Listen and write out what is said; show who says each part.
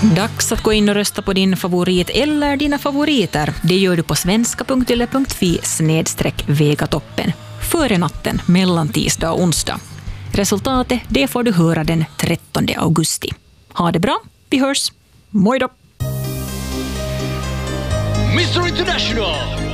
Speaker 1: Dags att gå in och rösta på din favorit eller dina favoriter. Det gör du på svenska.yle.fi/vegatoppen före natten mellan tisdag och onsdag. Resultatet det får du höra den 13 augusti. Ha det bra, vi hörs. Moi då!
Speaker 2: Mr. International!